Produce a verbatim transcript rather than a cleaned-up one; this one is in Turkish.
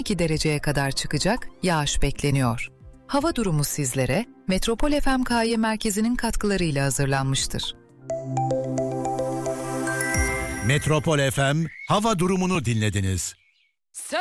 iki dereceye kadar çıkacak, yağış bekleniyor. Hava durumu sizlere Metropol F M K Y merkezinin katkılarıyla hazırlanmıştır. Metropol F M hava durumunu dinlediniz.